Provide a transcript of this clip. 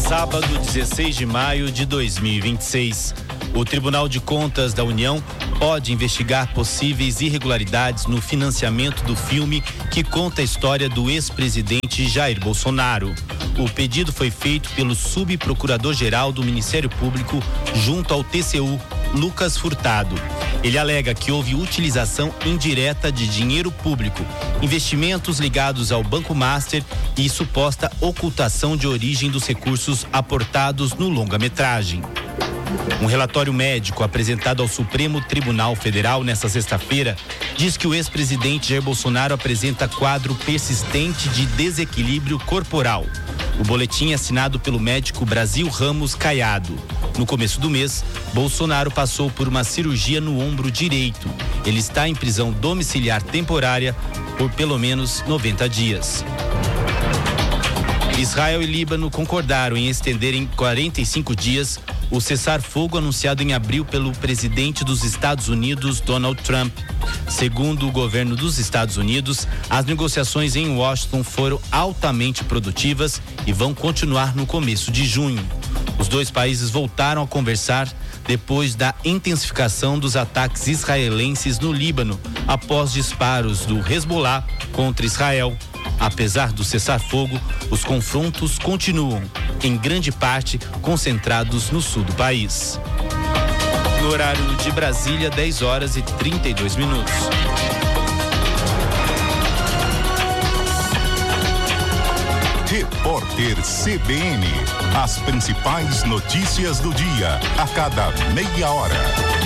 Sábado, 16 de maio de 2026. O Tribunal de Contas da União pode investigar possíveis irregularidades no financiamento do filme que conta a história do ex-presidente Jair Bolsonaro. O pedido foi feito pelo subprocurador-geral do Ministério Público junto ao TCU, Lucas Furtado. Ele alega que houve utilização indireta de dinheiro público, investimentos ligados ao Banco Master e suposta ocultação de origem dos recursos aportados no longa-metragem. Um relatório médico apresentado ao Supremo Tribunal Federal nesta sexta-feira diz que o ex-presidente Jair Bolsonaro apresenta quadro persistente de desequilíbrio corporal. O boletim é assinado pelo médico Brasil Ramos Caiado. No começo do mês, Bolsonaro passou por uma cirurgia no ombro direito. Ele está em prisão domiciliar temporária por pelo menos 90 dias. Israel e Líbano concordaram em estender em 45 dias o cessar-fogo anunciado em abril pelo presidente dos Estados Unidos, Donald Trump. Segundo o governo dos Estados Unidos, as negociações em Washington foram altamente produtivas e vão continuar no começo de junho. Os dois países voltaram a conversar depois da intensificação dos ataques israelenses no Líbano, após disparos do Hezbollah contra Israel. Apesar do cessar-fogo, os confrontos continuam, em grande parte concentrados no sul do país. No horário de Brasília, 10 horas e 32 minutos. Repórter CBN. As principais notícias do dia, a cada meia hora.